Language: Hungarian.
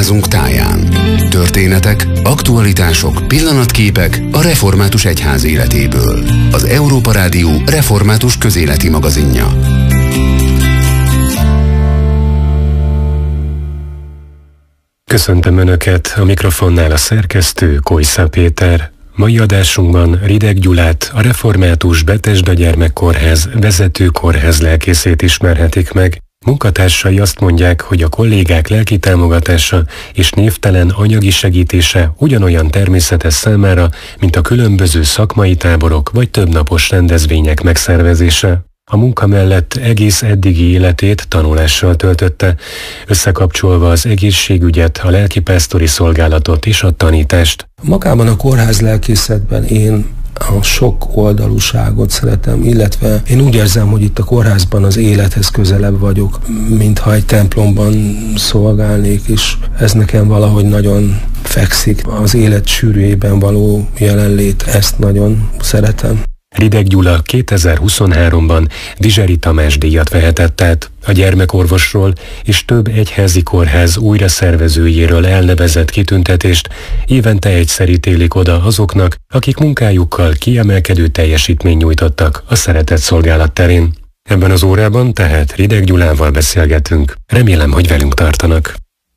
házunk táján. Történetek, aktualitások, pillanatképek a református egyház életéből. Az Európa Rádió református közéleti magazinja. Köszöntöm Önöket, a mikrofonnál a szerkesztő, Kojszá Péter. Mai adásunkban Rideg Gyulát, a Református Betesda Gyermekkórház vezető kórház lelkészét ismerhetik meg. Munkatársai azt mondják, hogy a kollégák lelki támogatása és névtelen anyagi segítése ugyanolyan természetes számára, mint a különböző szakmai táborok vagy többnapos rendezvények megszervezése. A munka mellett egész eddigi életét tanulással töltötte, összekapcsolva az egészségügyet, a lelkipásztori szolgálatot és a tanítást. Magában a kórház lelkészetben én a sok oldalúságot szeretem, illetve én úgy érzem, hogy itt a kórházban az élethez közelebb vagyok, mintha egy templomban szolgálnék, és ez nekem valahogy nagyon fekszik. Az élet sűrűjében való jelenlét, ezt nagyon szeretem. Rideg Gyula 2023-ban Vizseri Tamás díjat vehetett át. A gyermekorvosról és több egyházi kórház újraszervezőjéről elnevezett kitüntetést évente egyszer ítélik oda azoknak, akik munkájukkal kiemelkedő teljesítményt nyújtottak a szeretett szolgálat terén. Ebben az órában tehát Rideg Gyulával beszélgetünk. Remélem, hogy velünk tartanak.